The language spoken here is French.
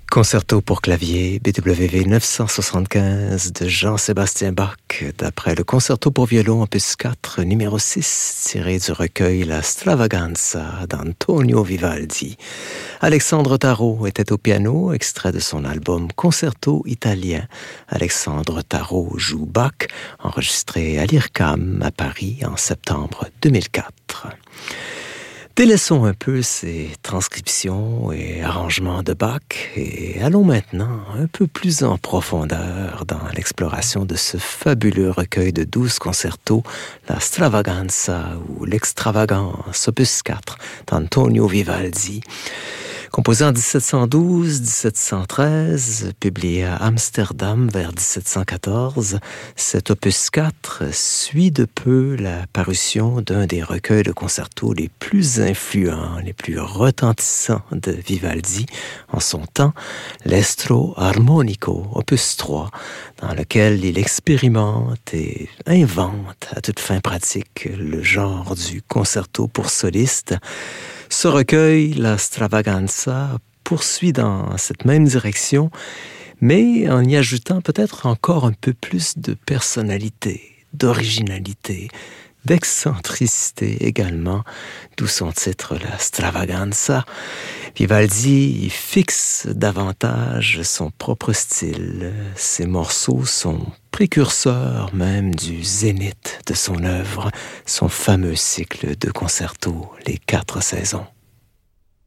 Concerto pour clavier, BWV 975 de Jean-Sébastien Bach, d'après le Concerto pour violon opus 4, numéro 6, tiré du recueil La Stravaganza d'Antonio Vivaldi. Alexandre Tarot était au piano, extrait de son album Concerto italien. Alexandre Tarot joue Bach, enregistré à l'IRCAM à Paris en septembre 2004. Délaissons un peu ces transcriptions et arrangements de Bach et allons maintenant un peu plus en profondeur dans l'exploration de ce fabuleux recueil de 12 concertos, la Stravaganza ou l'Extravagance, opus 4 d'Antonio Vivaldi. Composé en 1712-1713, publié à Amsterdam vers 1714, cet opus 4 suit de peu la parution d'un des recueils de concertos les plus influents, les plus retentissants de Vivaldi en son temps, l'Estro Armonico, opus 3, dans lequel il expérimente et invente à toute fin pratique le genre du concerto pour soliste. Ce recueil, la Stravaganza, poursuit dans cette même direction, mais en y ajoutant peut-être encore un peu plus de personnalité, d'originalité, d'excentricité également, d'où son titre, la Stravaganza. Vivaldi y fixe davantage son propre style. Ses morceaux sont précurseurs même du zénith de son œuvre, son fameux cycle de concertos, les 4 saisons.